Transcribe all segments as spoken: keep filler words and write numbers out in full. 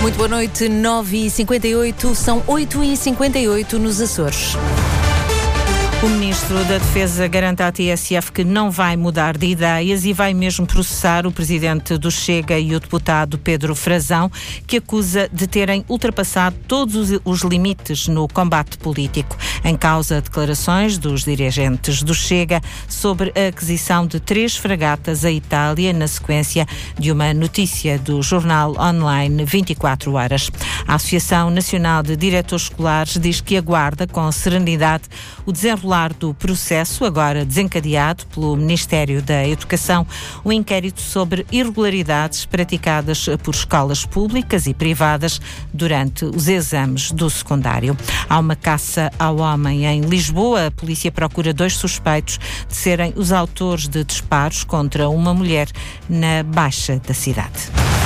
Muito boa noite, nove e cinquenta e oito, são oito e cinquenta e oito nos Açores. O Ministro da Defesa garante à T S F que não vai mudar de ideias e vai mesmo processar o Presidente do Chega e o deputado Pedro Frazão, que acusa de terem ultrapassado todos os limites no combate político. Em causa, declarações dos dirigentes do Chega sobre a aquisição de três fragatas à Itália na sequência de uma notícia do jornal online vinte e quatro horas. A Associação Nacional de Diretores Escolares diz que aguarda com serenidade o desenrolar do processo, agora desencadeado pelo Ministério da Educação, um inquérito sobre irregularidades praticadas por escolas públicas e privadas durante os exames do secundário. Há uma caça ao homem em Lisboa. A polícia procura dois suspeitos de serem os autores de disparos contra uma mulher na Baixa da cidade.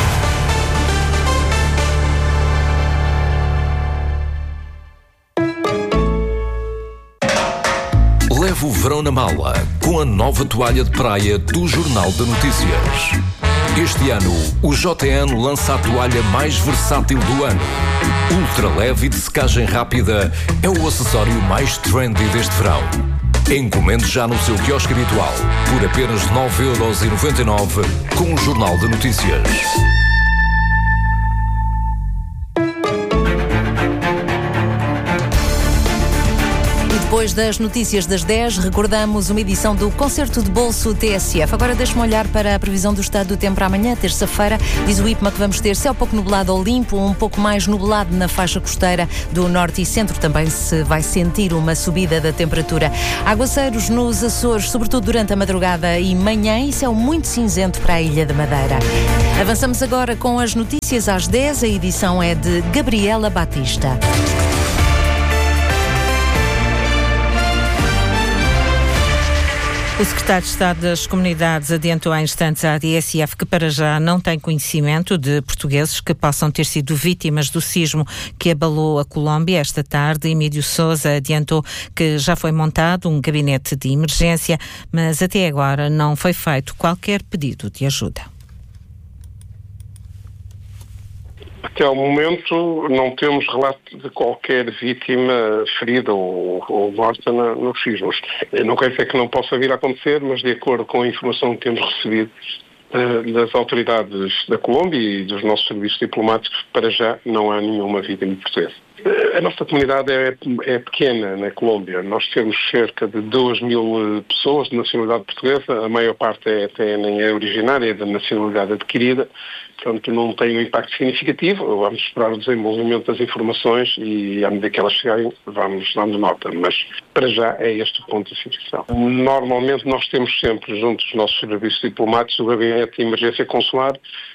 Leve o verão na mala com a nova toalha de praia do Jornal de Notícias. Este ano, o J N lança a toalha mais versátil do ano. Ultra leve e de secagem rápida, é o acessório mais trendy deste verão. Encomende já no seu quiosque habitual por apenas nove euros e noventa e nove com o Jornal de Notícias. Depois das notícias das dez, recordamos uma edição do Concerto de Bolso T S F. Agora deixe-me olhar para a previsão do estado do tempo para amanhã, terça-feira. Diz o IPMA que vamos ter céu pouco nublado ou limpo, um pouco mais nublado na faixa costeira do norte e centro. Também se vai sentir uma subida da temperatura. Aguaceiros nos Açores, sobretudo durante a madrugada e manhã, e céu muito cinzento para a Ilha da Madeira. Avançamos agora com as notícias às dez. A edição é de Gabriela Batista. O secretário de Estado das Comunidades adiantou há instantes à D S F que para já não tem conhecimento de portugueses que possam ter sido vítimas do sismo que abalou a Colômbia esta tarde. Emílio Sousa adiantou que já foi montado um gabinete de emergência, mas até agora não foi feito qualquer pedido de ajuda. Até ao momento não temos relato de qualquer vítima ferida ou, ou morta na, nos sismos. Não quer dizer que não possa vir a acontecer, mas de acordo com a informação que temos recebido uh, das autoridades da Colômbia e dos nossos serviços diplomáticos, para já não há nenhuma vítima portuguesa. A nossa comunidade é, é pequena na Colômbia. Nós temos cerca de duas mil pessoas de nacionalidade portuguesa. A maior parte é, até nem é originária, é da nacionalidade adquirida. Portanto, não tem um impacto significativo. Vamos esperar o desenvolvimento das informações e, à medida que elas chegarem, vamos dando nota. Mas, para já, é este o ponto da situação. Normalmente, nós temos sempre, junto dos nossos serviços diplomáticos, o gabinete de emergência consular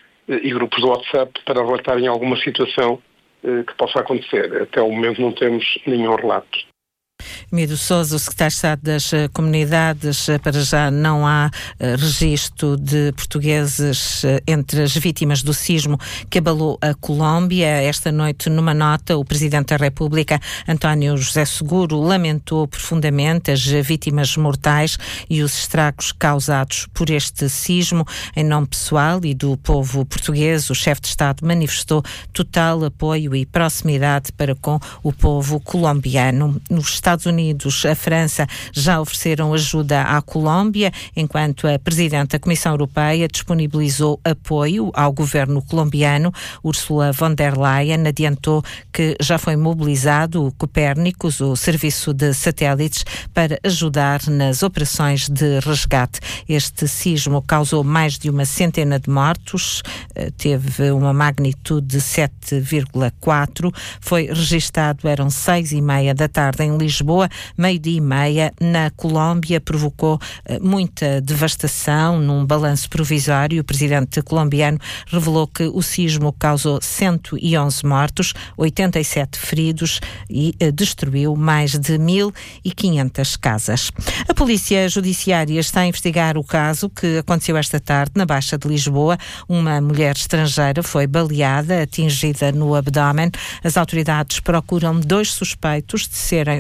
e grupos do WhatsApp para relatarem alguma situação que possa acontecer. Até o momento não temos nenhum relato. Emílio Sousa, o secretário de Estado das Comunidades, para já não há uh, registro de portugueses uh, entre as vítimas do sismo que abalou a Colômbia. Esta noite, numa nota, o Presidente da República, António José Seguro, lamentou profundamente as vítimas mortais e os estragos causados por este sismo. Em nome pessoal e do povo português, o chefe de Estado manifestou total apoio e proximidade para com o povo colombiano. Nos Estados Unidos, a França já ofereceram ajuda à Colômbia, enquanto a Presidente da Comissão Europeia disponibilizou apoio ao governo colombiano. Ursula von der Leyen adiantou que já foi mobilizado o Copérnicos, o serviço de satélites, para ajudar nas operações de resgate. Este sismo causou mais de uma centena de mortos, teve uma magnitude de sete vírgula quatro, foi registado, eram seis e meia da tarde em Lisboa, meio-dia e meia na Colômbia, provocou uh, muita devastação. Num balanço provisório, o presidente colombiano revelou que o sismo causou cento e onze mortos, oitenta e sete feridos e uh, destruiu mais de mil e quinhentas casas. A Polícia Judiciária está a investigar o caso que aconteceu esta tarde na Baixa de Lisboa. Uma mulher estrangeira foi baleada, atingida no abdômen. As autoridades procuram dois suspeitos de serem responsáveis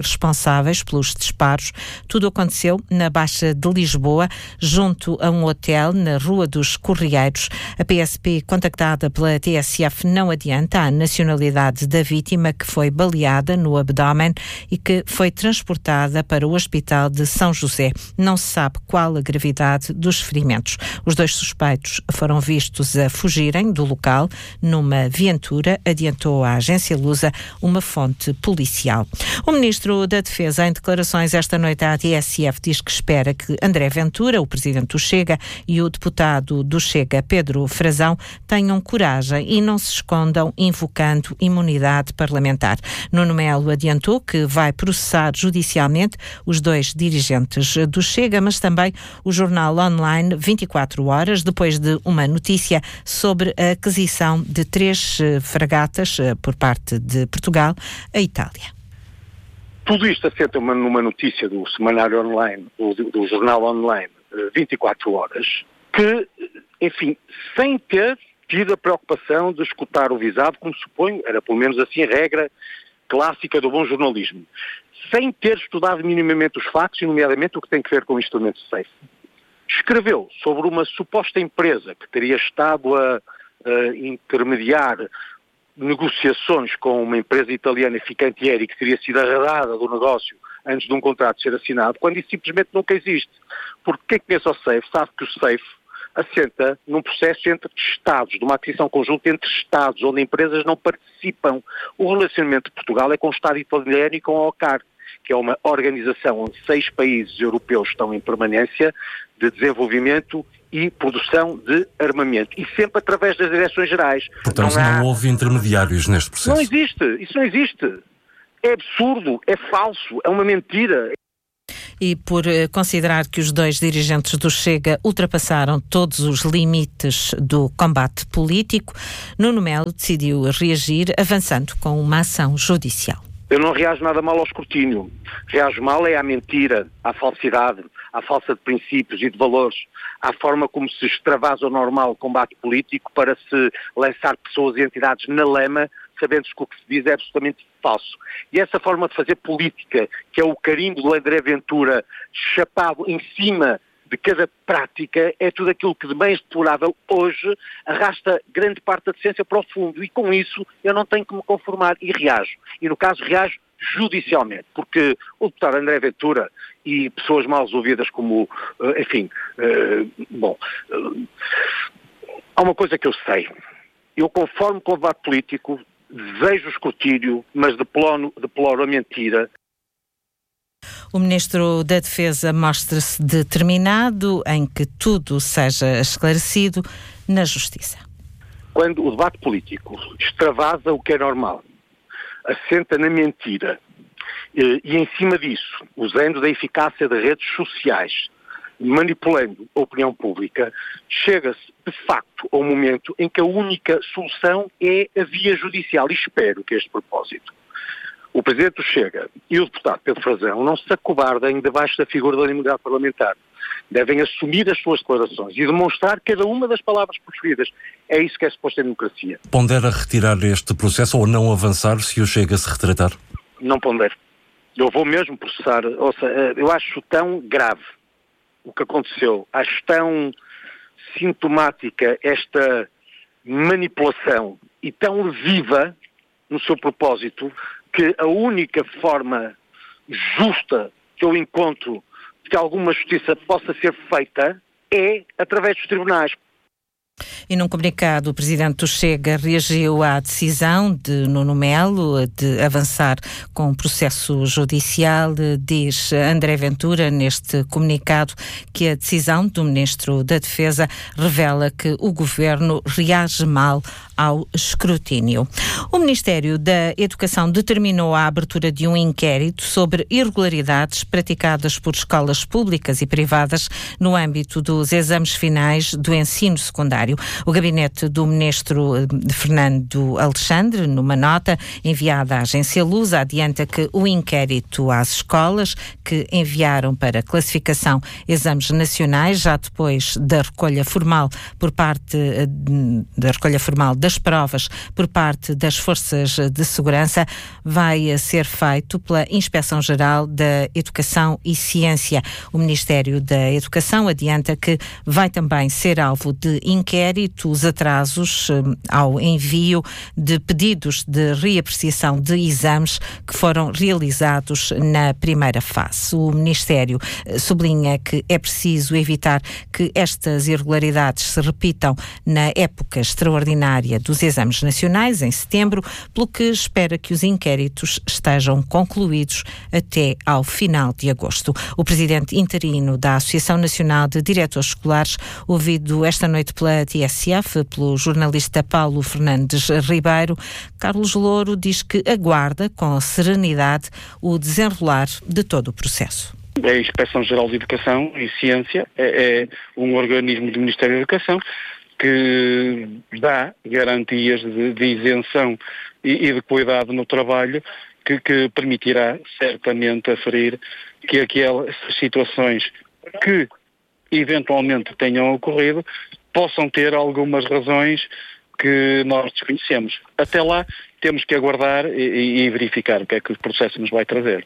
responsáveis pelos disparos. Tudo aconteceu na Baixa de Lisboa, junto a um hotel na Rua dos Correieiros. A P S P, contactada pela T S F, não adianta a nacionalidade da vítima, que foi baleada no abdômen e que foi transportada para o Hospital de São José. Não se sabe qual a gravidade dos ferimentos. Os dois suspeitos foram vistos a fugirem do local numa viatura, adiantou a agência Lusa uma fonte policial. O Ministro da Defesa, em declarações esta noite à T S F, diz que espera que André Ventura, o Presidente do Chega, e o deputado do Chega, Pedro Frazão, tenham coragem e não se escondam invocando imunidade parlamentar. Nuno Melo adiantou que vai processar judicialmente os dois dirigentes do Chega, mas também o jornal online vinte e quatro horas, depois de uma notícia sobre a aquisição de três fragatas por parte de Portugal à Itália. Tudo isto assenta numa notícia do semanário online, do, do jornal online vinte e quatro horas, que, enfim, sem ter tido a preocupação de escutar o visado, como suponho, era pelo menos assim a regra clássica do bom jornalismo, sem ter estudado minimamente os factos, e nomeadamente o que tem que ver com o instrumento SAFE. Escreveu sobre uma suposta empresa que teria estado a, a intermediar negociações com uma empresa italiana, Fincantieri, que teria sido arredada do negócio antes de um contrato ser assinado, quando isso simplesmente nunca existe. Porque quem conhece o SAFE sabe que o SAFE assenta num processo entre Estados, de uma aquisição conjunta entre Estados, onde empresas não participam. O relacionamento de Portugal é com o Estado italiano e com a OCAR, que é uma organização onde seis países europeus estão em permanência de desenvolvimento e produção de armamento. E sempre através das direções-gerais. Portanto, não, há... não houve intermediários neste processo. Não existe. Isso não existe. É absurdo, é falso, é uma mentira. E por considerar que os dois dirigentes do Chega ultrapassaram todos os limites do combate político, Nuno Melo decidiu reagir avançando com uma ação judicial. Eu não reajo nada mal ao escrutínio. Reajo mal é à mentira, à falsidade, à falsa de princípios e de valores, à forma como se extravasa o normal combate político para se lançar pessoas e entidades na lama, sabendo-se que o que se diz é absolutamente falso. E essa forma de fazer política, que é o carimbo do André Ventura chapado em cima de cada prática, é tudo aquilo que de mais deplorável hoje arrasta grande parte da decência para o fundo. E com isso eu não tenho que me conformar e reajo. E no caso reajo judicialmente, porque o deputado André Ventura e pessoas mal resolvidas como, enfim, bom, há uma coisa que eu sei. Eu conformo com o debate político, desejo o escrutínio, mas deploro, deploro a mentira. O Ministro da Defesa mostra-se determinado em que tudo seja esclarecido na Justiça. Quando o debate político extravasa o que é normal, assenta na mentira e, e em cima disso, usando da eficácia de redes sociais, manipulando a opinião pública, chega-se de facto a um momento em que a única solução é a via judicial. E espero que a este propósito o Presidente do Chega e o deputado Pedro Frazão não se acovardem debaixo da figura da imunidade parlamentar. Devem assumir as suas declarações e demonstrar cada uma das palavras proferidas. É isso que é suposto em democracia. Pondera retirar este processo ou não avançar se o Chega se retratar? Não pondero. Eu vou mesmo processar. Ou seja, eu acho tão grave o que aconteceu. Acho tão sintomática esta manipulação e tão lesiva no seu propósito, que a única forma justa que eu encontro de que alguma justiça possa ser feita é através dos tribunais. E num comunicado, o Presidente do Chega reagiu à decisão de Nuno Melo de avançar com o processo judicial. Diz André Ventura, neste comunicado, que a decisão do Ministro da Defesa revela que o Governo reage mal ao escrutínio. O Ministério da Educação determinou a abertura de um inquérito sobre irregularidades praticadas por escolas públicas e privadas no âmbito dos exames finais do ensino secundário. O gabinete do Ministro Fernando Alexandre, numa nota enviada à agência Lusa, adianta que o inquérito às escolas que enviaram para classificação exames nacionais, já depois da recolha formal por parte da recolha formal das das provas por parte das forças de segurança vai ser feito pela Inspeção-Geral da Educação e Ciência. O Ministério da Educação adianta que vai também ser alvo de inquérito os atrasos ao envio de pedidos de reapreciação de exames que foram realizados na primeira fase. O Ministério sublinha que é preciso evitar que estas irregularidades se repitam na época extraordinária dos exames nacionais, em setembro, pelo que espera que os inquéritos estejam concluídos até ao final de agosto. O presidente interino da Associação Nacional de Diretores Escolares, ouvido esta noite pela T S F, pelo jornalista Paulo Fernandes Ribeiro, Carlos Louro diz que aguarda com serenidade o desenrolar de todo o processo. A Inspeção-Geral de Educação e Ciência é, é um organismo do Ministério da Educação que dá garantias de, de isenção e, e de qualidade no trabalho que, que permitirá certamente aferir que aquelas situações que eventualmente tenham ocorrido possam ter algumas razões que nós desconhecemos. Até lá temos que aguardar e, e verificar o que é que o processo nos vai trazer.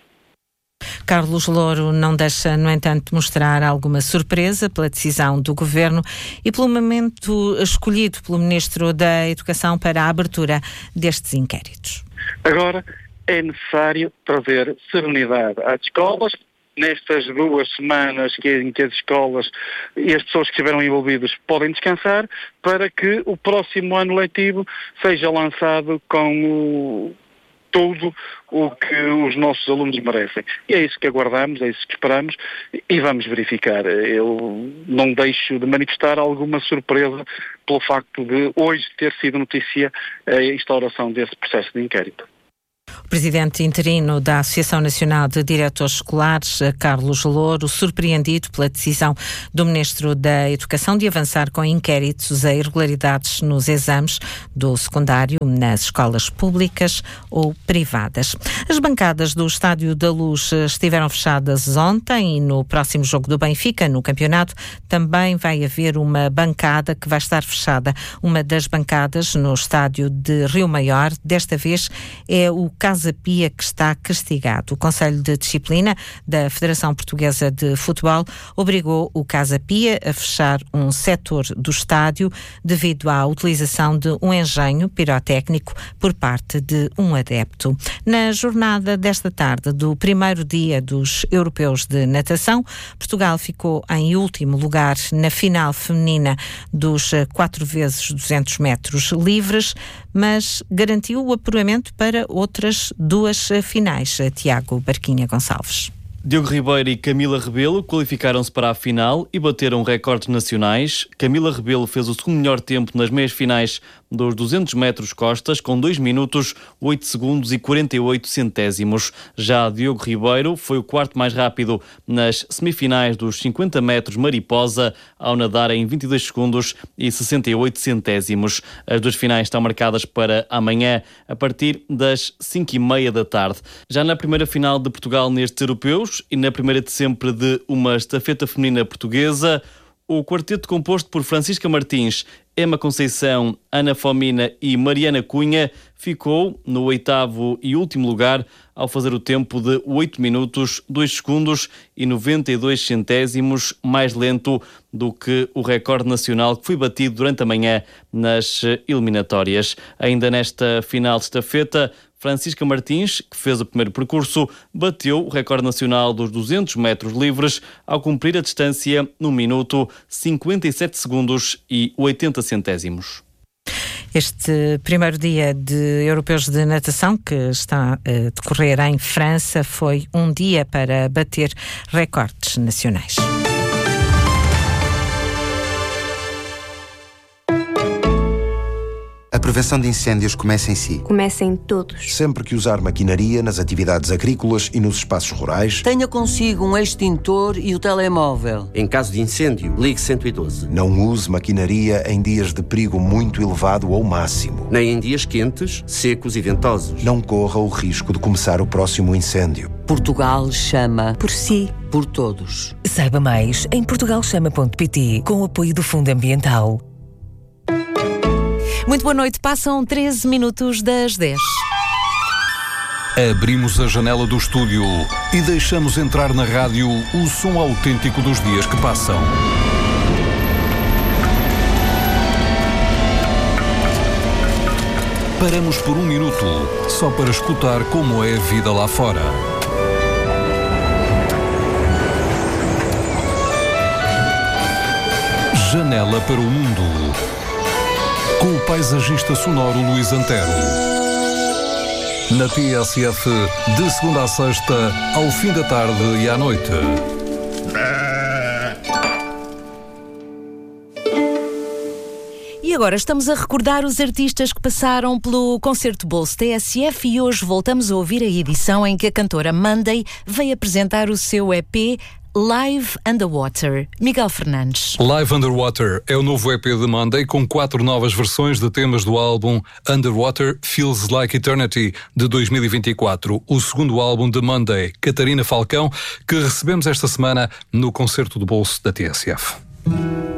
Carlos Louro não deixa, no entanto, mostrar alguma surpresa pela decisão do Governo e pelo momento escolhido pelo Ministro da Educação para a abertura destes inquéritos. Agora é necessário trazer serenidade às escolas. Nestas duas semanas que, em que as escolas e as pessoas que estiveram envolvidas podem descansar, para que o próximo ano letivo seja lançado com o, tudo o que os nossos alunos merecem. E é isso que aguardamos, é isso que esperamos e vamos verificar. Eu não deixo de manifestar alguma surpresa pelo facto de hoje ter sido notícia a instauração desse processo de inquérito. O presidente interino da Associação Nacional de Diretores Escolares, Carlos Louro, surpreendido pela decisão do Ministro da Educação de avançar com inquéritos a irregularidades nos exames do secundário nas escolas públicas ou privadas. As bancadas do Estádio da Luz estiveram fechadas ontem e no próximo jogo do Benfica, no campeonato, também vai haver uma bancada que vai estar fechada. Uma das bancadas no Estádio de Rio Maior, desta vez, é o Casa Pia que está castigado. O Conselho de Disciplina da Federação Portuguesa de Futebol obrigou o Casa Pia a fechar um setor do estádio devido à utilização de um engenho pirotécnico por parte de um adepto. Na jornada desta tarde do primeiro dia dos Europeus de Natação, Portugal ficou em último lugar na final feminina dos quatro vezes duzentos metros livres, mas garantiu o apuramento para outras duas finais. Tiago Barquinha Gonçalves. Diogo Ribeiro e Camila Rebelo qualificaram-se para a final e bateram recordes nacionais. Camila Rebelo fez o segundo melhor tempo nas meias finais dos duzentos metros costas, com dois minutos, oito segundos e quarenta e oito centésimos. Já Diogo Ribeiro foi o quarto mais rápido nas semifinais dos cinquenta metros mariposa, ao nadar em vinte e dois segundos e sessenta e oito centésimos. As duas finais estão marcadas para amanhã, a partir das cinco e meia da tarde. Já na primeira final de Portugal nestes europeus, e na primeira de sempre de uma estafeta feminina portuguesa, o quarteto composto por Francisca Martins, Emma Conceição, Ana Fomina e Mariana Cunha ficou no oitavo e último lugar ao fazer o tempo de oito minutos, dois segundos e noventa e dois centésimos, mais lento do que o recorde nacional que foi batido durante a manhã nas eliminatórias. Ainda nesta final de estafeta, Francisca Martins, que fez o primeiro percurso, bateu o recorde nacional dos duzentos metros livres ao cumprir a distância num minuto, cinquenta e sete segundos e oitenta centésimos. Este primeiro dia de Europeus de Natação, que está a decorrer em França, foi um dia para bater recordes nacionais. A prevenção de incêndios começa em si. Começa em todos. Sempre que usar maquinaria nas atividades agrícolas e nos espaços rurais, tenha consigo um extintor e o telemóvel. Em caso de incêndio, ligue cento e doze. Não use maquinaria em dias de perigo muito elevado ou máximo. Nem em dias quentes, secos e ventosos. Não corra o risco de começar o próximo incêndio. Portugal chama por si, por todos. Saiba mais em portugal chama ponto pt, com o apoio do Fundo Ambiental. Muito boa noite, passam treze minutos das dez. Abrimos a janela do estúdio e deixamos entrar na rádio o som autêntico dos dias que passam. Paramos por um minuto só para escutar como é a vida lá fora. Janela para o mundo, com o paisagista sonoro Luís Antero. Na T S F, de segunda a sexta, ao fim da tarde e à noite. E agora estamos a recordar os artistas que passaram pelo Concerto Bolso T S F e hoje voltamos a ouvir a edição em que a cantora Monday veio apresentar o seu E P Live Underwater. Miguel Fernandes. Live Underwater é o novo E P de Monday com quatro novas versões de temas do álbum Underwater Feels Like Eternity de dois mil e vinte e quatro, o segundo álbum de Monday, Catarina Falcão, que recebemos esta semana no Concerto do Bolso da T S F.